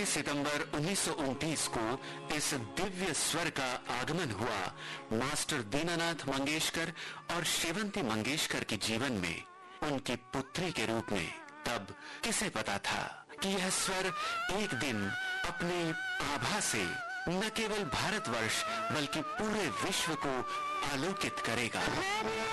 6 सितंबर 1929 को इस दिव्य स्वर का आगमन हुआ मास्टर दीनानाथ मंगेशकर और शेवंती मंगेशकर के जीवन में उनकी पुत्री के रूप में। तब किसे पता था कि यह स्वर एक दिन अपने आभा से न केवल भारतवर्ष बल्कि पूरे विश्व को आलोकित करेगा।